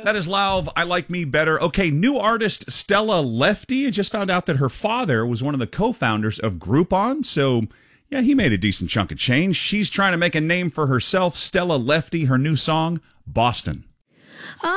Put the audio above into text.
That is Lauv, I Like Me Better. Okay, new artist Stella Lefty. I just found out that her father was one of the co-founders of Groupon, so yeah, he made a decent chunk of change. She's trying to make a name for herself. Stella Lefty, her new song, Boston.